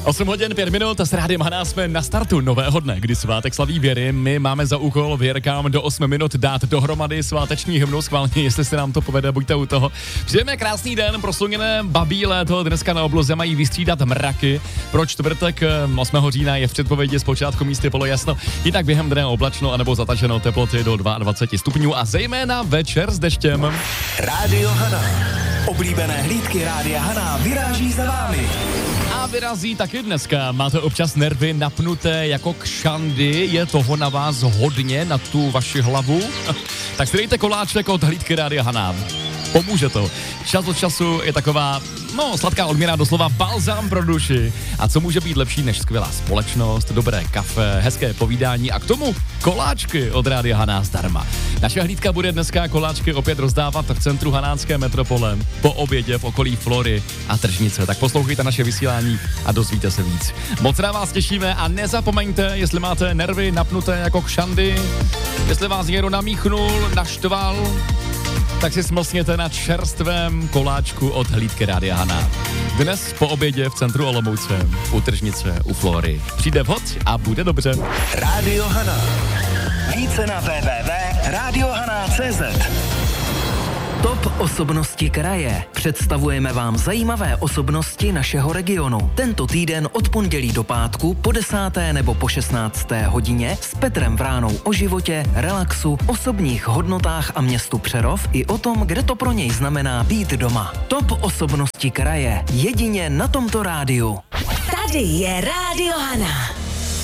8 hodin 5 minut a s Rádiem Haná jsme na startu nového dne, kdy svátek slaví Věry. My máme za úkol Věrkám do 8 minut dát dohromady sváteční hymnu. Schválně, jestli se nám to povede, buďte u toho. Přejeme krásný den, prosluněné babí léto, dneska na obloze mají vystřídat mraky. Pro čtvrtek 8. října je v předpovědi zpočátku místy polojasno, jinak během dne oblačno anebo zataženo, teploty do 22 stupňů a zejména večer s deštěm. Rádio Haná. Oblíbené hlídky Rádia Haná vyráží za vámi. A vyrazí taky dneska. Máte občas nervy napnuté jako kšandy? Je toho na vás hodně, na tu vaši hlavu? Tak si dejte koláček od hlídky Rádia Haná. Pomůže to. Čas od času je taková, sladká odměna, doslova balzám pro duši. A co může být lepší než skvělá společnost, dobré kafe, hezké povídání a k tomu koláčky od Rádia Haná zdarma. Naše hlídka bude dneska koláčky opět rozdávat v centru hanánské metropole po obědě v okolí Flory a Tržnice. Tak poslouchejte naše vysílání a dozvíte se víc. Moc rád vás těšíme a nezapomeňte, jestli máte nervy napnuté jako kšandy, jestli vás někdo namíchnul, naštval, tak si smlsněte na čerstvém koláčku od hlídky Rádia Haná. Dnes po obědě v centru Olomouce, u Tržnice, u Flory. Přijde vhod a bude dobře. Rádio Haná. Více na www.radiohaná.cz. Top osobnosti kraje. Představujeme vám zajímavé osobnosti našeho regionu. Tento týden od pondělí do pátku po 10. nebo po 16. hodině s Petrem Vránou o životě, relaxu, osobních hodnotách a městu Přerov i o tom, kde to pro něj znamená být doma. Top osobnosti kraje. Jedině na tomto rádiu. Tady je Rádio Haná.